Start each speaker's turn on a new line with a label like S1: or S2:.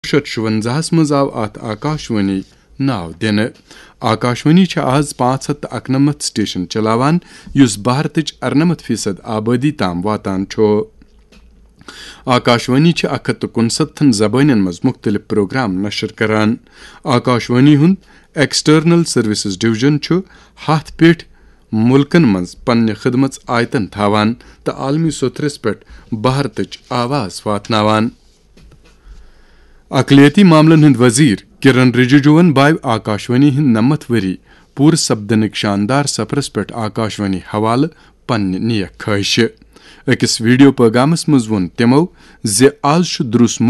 S1: 1957 मज आव अत आकाशवाणी नाव दिन। आकाशवाणी आज 591 स्टेशन चलावान युस भारतच 98% आबादी ताम वातान छो। आकाशवाणी 169 जबानन मज मुख्तलिफ प्रोग्राम नशर करान। आकाशवाणी हुंद एक्सटर्नल सर्विसेज डिवीजन छो 7 पेट मुल्कन मज पन्ने खिदमत आयतन थावान तो आलमी सोथरस पे भारतच आवाज वातनावान। अकलियती मामलन हिंद वजीर किरण रिजिजुवन बाय आकाशवाणी हिंद 90 वरी पूर सपदनक शानदार सफरस पे आकाशवाणी हवाल पन्ने नियक खैश। अकिस वीडियो पैगामस मज वोन तिमो जे आज दुरुस